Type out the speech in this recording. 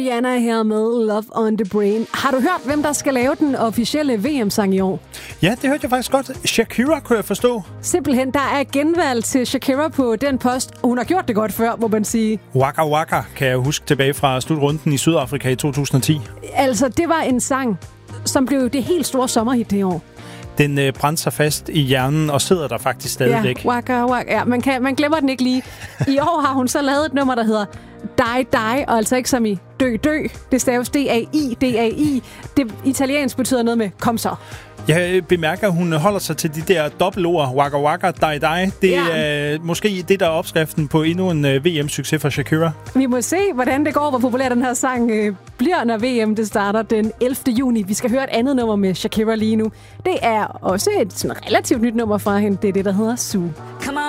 Rihanna her med Love on the Brain. Har du hørt, hvem der skal lave den officielle VM-sang i år? Ja, det hørte jeg faktisk godt. Shakira, kunne jeg forstå. Simpelthen, der er genvalg til Shakira på den post. Hun har gjort det godt før, må man sige. Waka Waka, kan jeg huske tilbage fra slutrunden i Sydafrika i 2010. Altså, det var en sang, som blev det helt store sommerhit det år. Den brændte sig fast i hjernen og sidder der faktisk stadigvæk. Ja, Waka Waka. Ja, man glemmer den ikke lige. I år har hun så lavet et nummer, der hedder Die Die, og altså ikke som i dø dø. Det staves D-A-I, D-A-I. Det italiensk betyder noget med kom så. Jeg bemærker, at hun holder sig til de der dobbeltord, waka waka, die die. Det er måske det, der er opskriften på endnu en VM-succes for Shakira. Vi må se, hvordan det går, hvor populær den her sang bliver, når VM det starter den 11. juni. Vi skal høre et andet nummer med Shakira lige nu. Det er også et sådan relativt nyt nummer fra hende. Det er det, der hedder Sue.